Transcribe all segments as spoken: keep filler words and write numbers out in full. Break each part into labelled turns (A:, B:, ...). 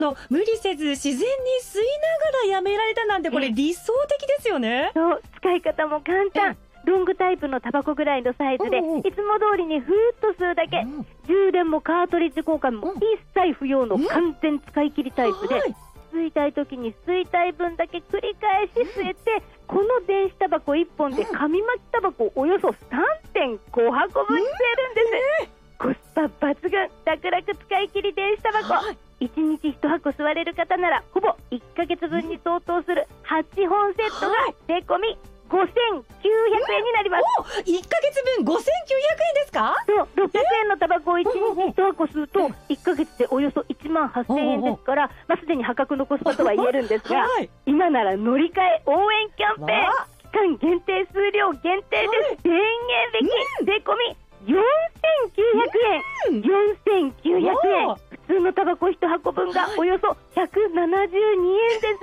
A: の無理せず自然に吸いながらやめられたなんて、これ理想的ですよね。
B: そう使い方も簡単。ロングタイプのタバコぐらいのサイズで、いつも通りにふーっと吸うだけ、うん、充電もカートリッジ交換も一切不要の完全使い切りタイプで、うん、吸いたい時に吸いたい分だけ繰り返し吸えて、うん、この電子タバコいっぽんで紙巻きタバコをおよそ さんてんご 箱分吸えるんです、うん、コスパ抜群楽々使い切り電子タバコ、はい、いちにちいち箱吸われる方ならほぼいっかげつぶんに相当するはちほんセットが税込みごせんきゅうひゃくえんになります。
A: おいっかげつぶんごせんきゅうひゃくえんですか？
B: そう、ろっぴゃくえんのタバコをいちにちいち箱吸うといっかげつでおよそいちまんはっせんえんですから、まあ、すでに破格のコスパとは言えるんですが、はい、今なら乗り換え応援キャンペーン、期間限定、数量限定でせんえん引き、うん、税込みよんせんきゅうひゃくえん、うん、よんせんきゅうひゃくえん、普通のタバコいち箱分がおよそひゃくななじゅうにえんです。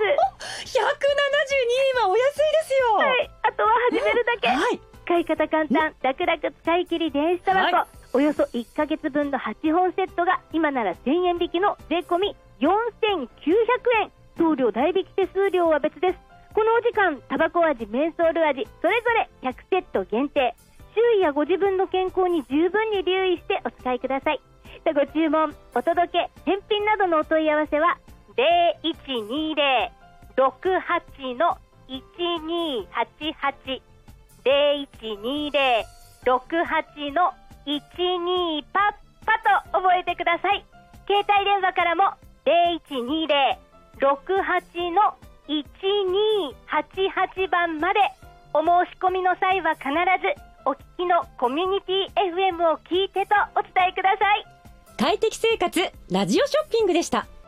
A: ひゃくななじゅうにえんはお安いですよ。
B: はい、あとは始めるだけ、はい、使い方簡単、楽々使い切り電子タバコ、はい、およそいっかげつぶんのはちほんセットが今ならせんえん引きの税込みよんせんきゅうひゃくえん、送料代引き手数料は別です。このお時間、タバコ味、メンソール味それぞれひゃくセット限定、周囲やご自分の健康に十分に留意してお使いください。ご注文、お届け、返品などのお問い合わせはゼロいちにゼロ ろくはち のいちにはちはち ゼロいちにゼロ ろくはち のいちにパッパと覚えてください。携帯電話からもゼロいちにゼロ ろくはち のいちにはちはちばんまで、お申し込みの際は必ずお聞きのコミュニティ エフエム を聞いてとお伝えください。
A: 快適生活ラジオショッピングでした。